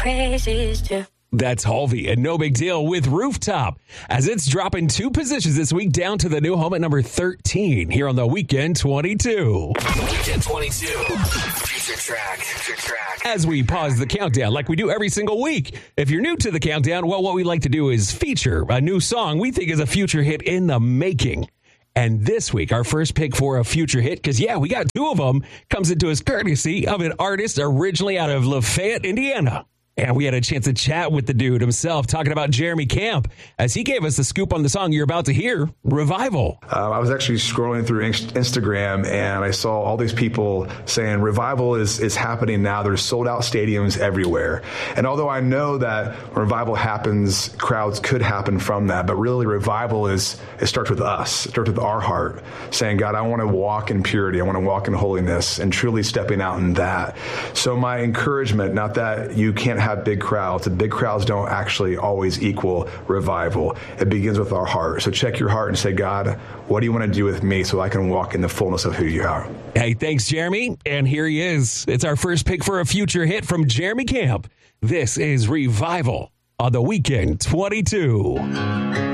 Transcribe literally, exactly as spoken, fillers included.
praises too. That's Halvey and No Big Deal with Rooftop, as it's dropping two positions this week down to the new home at number thirteen here on the Weekend twenty-two. Weekend twenty-two. Future track. Future track. As we pause the countdown like we do every single week. If you're new to the countdown, well, what we like to do is feature a new song we think is a future hit in the making. And this week, our first pick for a future hit, because, yeah, we got two of them, comes into us courtesy of an artist originally out of Lafayette, Indiana. And we had a chance to chat with the dude himself, talking about Jeremy Camp, as he gave us the scoop on the song you're about to hear, Revival. Uh, I was actually scrolling through Instagram, and I saw all these people saying Revival is, is happening now. There's sold-out stadiums everywhere. And although I know that when Revival happens, crowds could happen from that, but really Revival is it starts with us. It starts with our heart, saying, God, I want to walk in purity. I want to walk in holiness, and truly stepping out in that. So my encouragement, not that you can't have big crowds. The big crowds don't actually always equal revival. It begins with our heart. So check your heart and say, God, what do you want to do with me so I can walk in the fullness of who you are? Hey, thanks, Jeremy. And here he is. It's our first pick for a future hit from Jeremy Camp. This is Revival on the Weekend twenty-two.